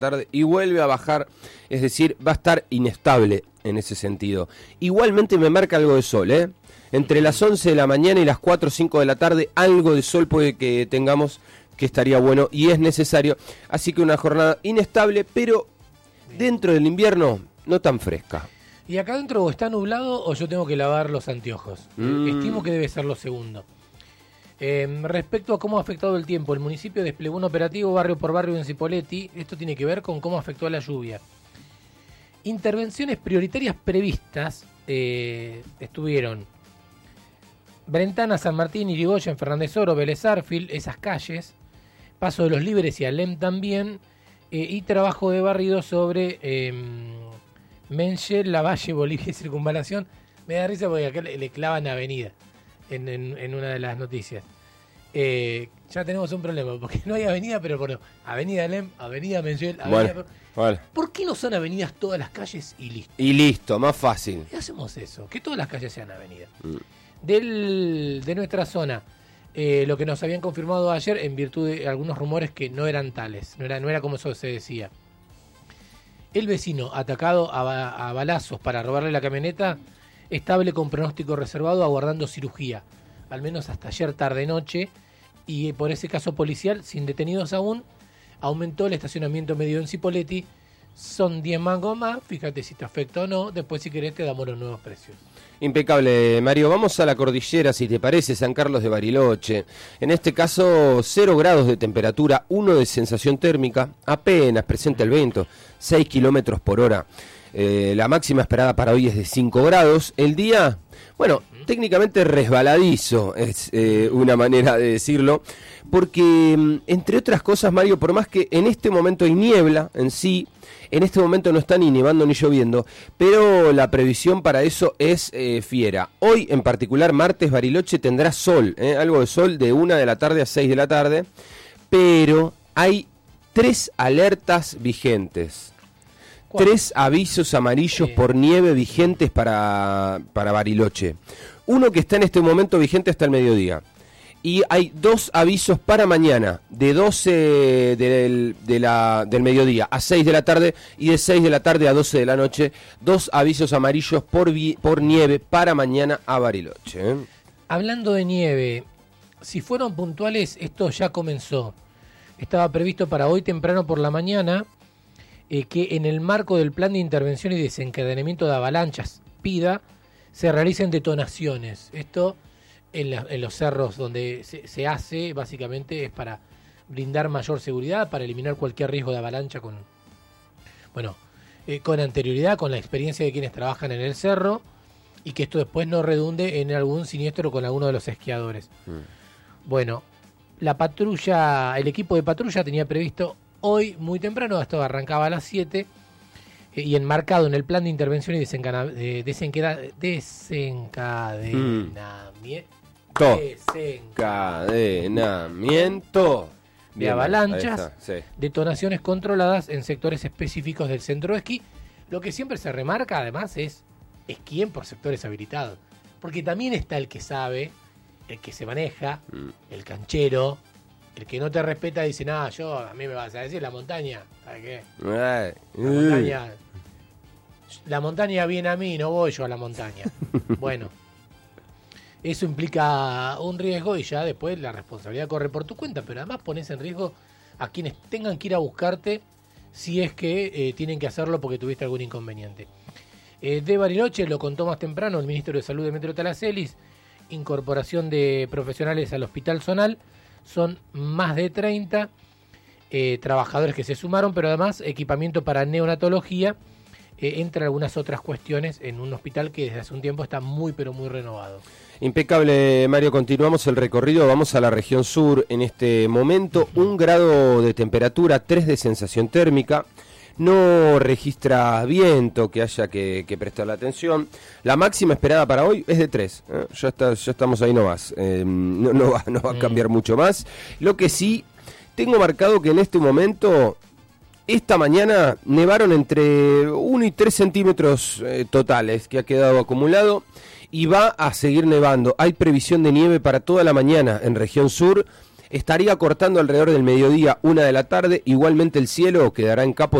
tarde y vuelve a bajar, es decir, va a estar inestable en ese sentido. Igualmente me marca algo de sol, entre las 11 de la mañana y las 4 o 5 de la tarde, algo de sol puede que tengamos, que estaría bueno y es necesario. Así que una jornada inestable, pero dentro del invierno no tan fresca. ¿Y acá adentro está nublado o yo tengo que lavar los anteojos? Estimo que debe ser lo segundo. Respecto a cómo ha afectado el tiempo, el municipio desplegó un operativo barrio por barrio en Cipolletti. Esto tiene que ver con cómo afectó a la lluvia. Intervenciones prioritarias previstas estuvieron Brentana, San Martín, Irigoyen, Fernández Oro, Vélez Arfield, esas calles, Paso de los Líderes y Alem también, y trabajo de barrido sobre Menche, Lavalle, Bolivia y Circunvalación. Me da risa porque acá le clavan avenida en una de las noticias. Ya tenemos un problema, porque no hay avenida, pero bueno, Avenida Alem, Avenida Menche, Avenida... Bueno. ¿Por qué no son avenidas todas las calles y listo? Y listo, más fácil. ¿Qué hacemos eso? Que todas las calles sean avenidas. De nuestra zona, lo que nos habían confirmado ayer en virtud de algunos rumores que no eran tales, no era como eso se decía. El vecino atacado a balazos para robarle la camioneta, estable con pronóstico reservado, aguardando cirugía, al menos hasta ayer tarde-noche, y por ese caso policial, sin detenidos aún, aumentó el estacionamiento medio en Cipolletti, son 10 mangos más, fíjate si te afecta o no, después si querés te damos los nuevos precios. Impecable, Mario. Vamos a la cordillera, si te parece, San Carlos de Bariloche. En este caso, 0 grados de temperatura, 1 de sensación térmica, apenas presenta el viento, 6 kilómetros por hora. La máxima esperada para hoy es de 5 grados. El día, bueno, técnicamente resbaladizo, es una manera de decirlo, porque, entre otras cosas, Mario, por más que en este momento hay niebla en sí, en este momento no está ni nevando ni lloviendo, pero la previsión para eso es fiera. Hoy, en particular, martes, Bariloche tendrá sol, algo de sol de 1 de la tarde a 6 de la tarde, pero hay 3 alertas vigentes. 3 avisos amarillos por nieve vigentes para Bariloche. Uno que está en este momento vigente hasta el mediodía. Y hay 2 avisos para mañana, de 12 del mediodía a 6 de la tarde y de 6 de la tarde a 12 de la noche. 2 avisos amarillos por nieve para mañana a Bariloche. Hablando de nieve, si fueron puntuales, esto ya comenzó. Estaba previsto para hoy temprano por la mañana que en el marco del plan de intervención y desencadenamiento de avalanchas, PIDA, se realicen detonaciones. Esto en los cerros donde se hace, básicamente es para brindar mayor seguridad, para eliminar cualquier riesgo de avalancha con anterioridad, con la experiencia de quienes trabajan en el cerro, y que esto después no redunde en algún siniestro con alguno de los esquiadores. Bueno, el equipo de patrulla tenía previsto hoy muy temprano, esto arrancaba a las 7, y enmarcado en el plan de intervención y desencadenamiento de avalanchas, sí. Detonaciones controladas en sectores específicos del centro de esquí. Lo que siempre se remarca, además, es esquíen por sectores habilitados, porque también está el que sabe, el que se maneja, el canchero, el que no te respeta. Dice, a mí me vas a decir la montaña, ¿sabes qué? La montaña viene a mí, no voy yo a la montaña. Bueno, eso implica un riesgo y ya después la responsabilidad corre por tu cuenta, pero además pones en riesgo a quienes tengan que ir a buscarte si es que tienen que hacerlo porque tuviste algún inconveniente. De Bariloche, lo contó más temprano el ministro de Salud, Demetrio Talacelis, incorporación de profesionales al Hospital Zonal, son más de 30 trabajadores que se sumaron, pero además equipamiento para neonatología, entre algunas otras cuestiones, en un hospital que desde hace un tiempo está muy pero muy renovado. Impecable, Mario. Continuamos el recorrido, vamos a la región sur en este momento. 1 grado de temperatura, 3 de sensación térmica. No registra viento que haya que prestarle atención. La máxima esperada para hoy es de 3. Ya estamos ahí nomás. No va a cambiar mucho más. Lo que sí, tengo marcado que en este momento, esta mañana, nevaron entre 1 y 3 centímetros totales que ha quedado acumulado. Y va a seguir nevando. Hay previsión de nieve para toda la mañana en región sur. estaría cortando alrededor del mediodía, 1 de la tarde. Igualmente el cielo quedará en capo